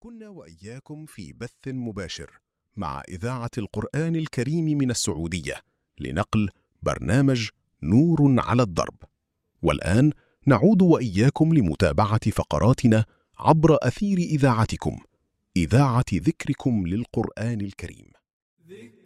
كنا وإياكم في بث مباشر مع إذاعة القرآن الكريم من السعودية لنقل برنامج نور على الدرب. والآن نعود وإياكم لمتابعة فقراتنا عبر أثير إذاعتكم، إذاعة ذكركم للقرآن الكريم.